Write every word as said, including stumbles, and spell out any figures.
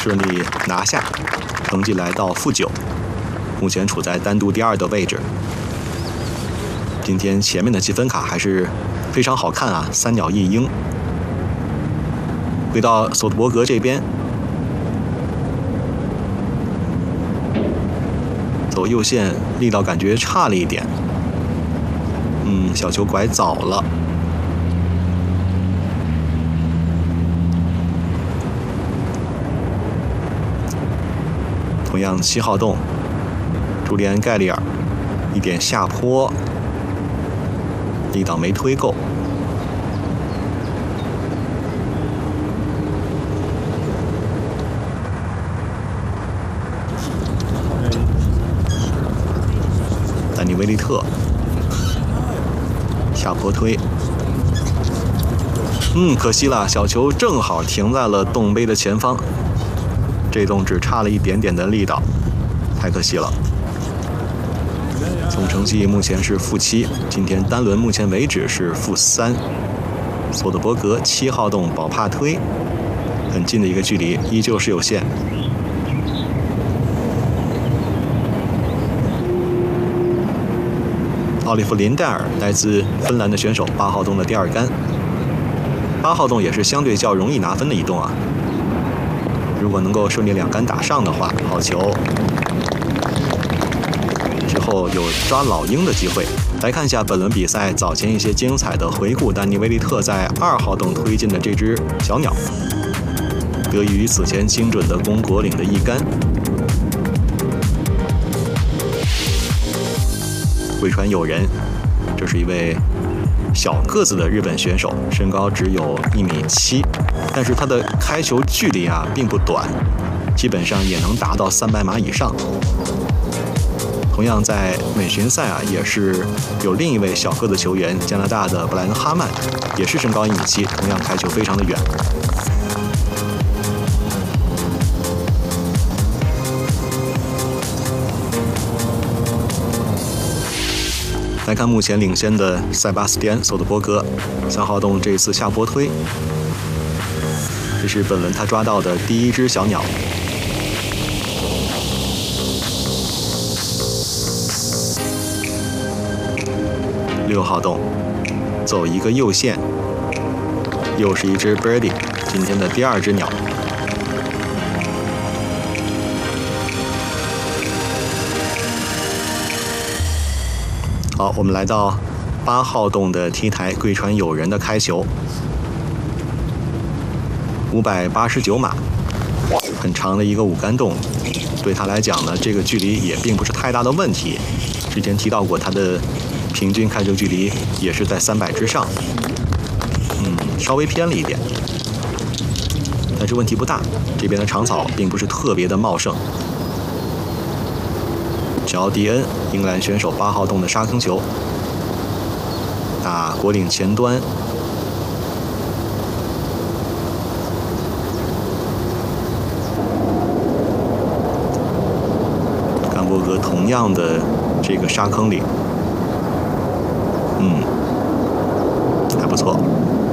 顺利拿下，成绩来到负九，目前处在单独第二的位置。今天前面的积分卡还是非常好看啊，三鸟一鹰。回到索德伯格这边，走右线力道感觉差了一点，嗯，小球拐早了。同样七号洞，朱利安·盖利尔，一点下坡，力道没推够。丹尼·威利特，下坡推，嗯，可惜了，小球正好停在了洞杯的前方。这洞只差了一点点的力道，太可惜了。总成绩目前是负七，今天单轮目前为止是负三。索德伯格七号洞保帕推，很近的一个距离，依旧是有限。奥利弗·林戴尔来自芬兰的选手，八号洞的第二杆。八号洞也是相对较容易拿分的一洞啊。如果能够顺利两杆打上的话，好球。之后有抓老鹰的机会。来看一下本轮比赛早前一些精彩的回顾。丹尼·威利特在二号洞推进的这只小鸟，得益于此前精准的攻果岭的一杆。贵川友人，这是一位小个子的日本选手，身高只有一米七，但是他的开球距离啊并不短，基本上也能达到三百码以上。同样在美巡赛啊，也是有另一位小个子球员，加拿大的布莱恩·哈曼，也是身高一米七，同样开球非常的远。来看目前领先的塞巴斯蒂安·索德伯格，三号洞这一次下坡推，这是本轮他抓到的第一只小鸟。六号洞走一个右线，又是一只 birdie， 今天的第二只鸟。好，我们来到八号洞的 T 台，贵川友人的开球，五百八十九码，很长的一个五杆洞，对他来讲呢，这个距离也并不是太大的问题。之前提到过，他的平均开球距离也是在三百之上，嗯，稍微偏了一点，但是问题不大。这边的长草并不是特别的茂盛。乔迪恩，英格兰选手，八号洞的沙坑球，打果岭前端，甘伯格同样的这个沙坑里，嗯，还不错。